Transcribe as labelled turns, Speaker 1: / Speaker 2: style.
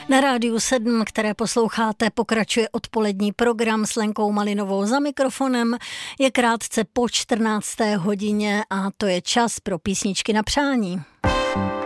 Speaker 1: Na Rádiu 7, které posloucháte, pokračuje odpolední program s Lenkou Malinovou za mikrofonem. Je krátce po 14. hodině a to je čas pro písničky na přání.